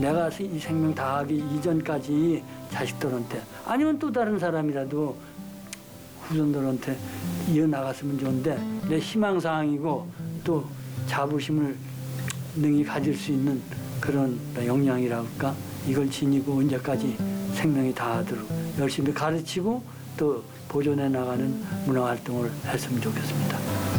내가 이 생명 다하기 이전까지 자식들한테 아니면 또 다른 사람이라도 후손들한테 이어나갔으면 좋은데 내 희망사항이고 또 자부심을 능히 가질 수 있는 그런 역량이라고 할까? 이걸 지니고 언제까지 생명이 다하도록 열심히 가르치고 또 보존해 나가는 문화활동을 했으면 좋겠습니다.